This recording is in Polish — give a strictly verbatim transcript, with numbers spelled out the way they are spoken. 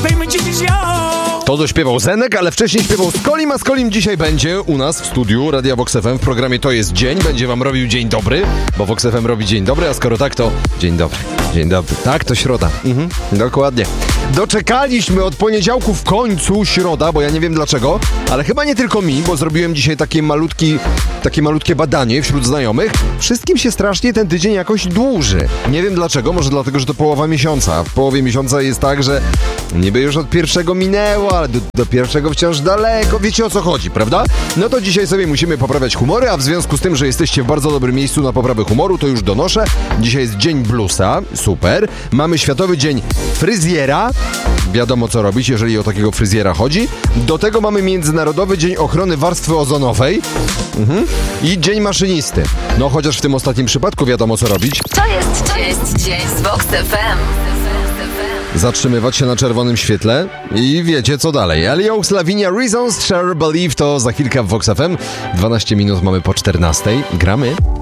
To dośpiewał Zenek, ale wcześniej śpiewał Skolim, a Skolim dzisiaj będzie u nas w studiu Radia Vox F M w programie To jest dzień. Będzie wam robił dzień dobry, bo Vox F M robi dzień dobry, a skoro tak, to dzień dobry. Dzień dobry. Tak, to środa. Mhm, dokładnie. Doczekaliśmy od poniedziałku w końcu środa, bo ja nie wiem dlaczego, ale chyba nie tylko mi, bo zrobiłem dzisiaj takie malutki, takie malutkie badanie wśród znajomych. Wszystkim się strasznie ten tydzień jakoś dłuży. Nie wiem dlaczego, może dlatego, że to połowa miesiąca. W połowie miesiąca jest tak, że niby już od pierwszego minęło, ale do, do pierwszego wciąż daleko. Wiecie, o co chodzi, prawda? No to dzisiaj sobie musimy poprawiać humory, a w związku z tym, że jesteście w bardzo dobrym miejscu na poprawę humoru, to już donoszę. Dzisiaj jest Dzień Bluesa, super. Mamy Światowy Dzień Fryzjera. Wiadomo, co robić, jeżeli o takiego fryzjera chodzi. Do tego mamy Międzynarodowy Dzień Ochrony Warstwy Ozonowej. Mhm. I Dzień Maszynisty. No, chociaż w tym ostatnim przypadku wiadomo, co robić. To jest, to jest Dzień z Vox F M. Zatrzymywać się na czerwonym świetle i wiecie co dalej. Eliox, Lavinia, Reasons, Share, Believe to za chwilkę w Vox F M. dwanaście minut mamy po czternastej. Gramy.